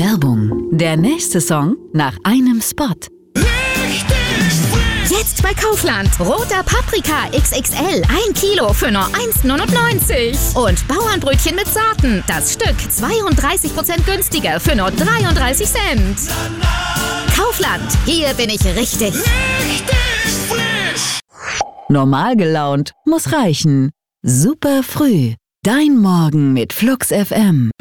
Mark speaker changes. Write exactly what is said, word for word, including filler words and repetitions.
Speaker 1: Werbung. Der nächste Song nach einem Spot.
Speaker 2: Jetzt bei Kaufland. Roter Paprika X X L. ein Kilo für nur eins neunundneunzig. Und Bauernbrötchen mit Sorten. Das Stück zweiunddreißig Prozent günstiger für nur dreiunddreißig Cent. Kaufland. Hier bin ich richtig.
Speaker 3: Richtig frisch.
Speaker 1: Normal gelaunt muss reichen. Super früh. Dein Morgen mit Flux F M.